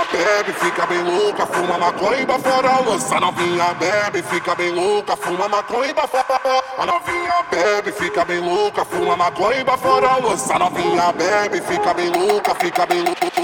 bebe, fica bem louca, fuma maconha e fora lança. A novinha bebe, fica bem louca, fuma maconha e fora. A novinha bebe, fica bem louca, fuma maconha e fora lança. A novinha bebe, fica bem louca, fica bem louca.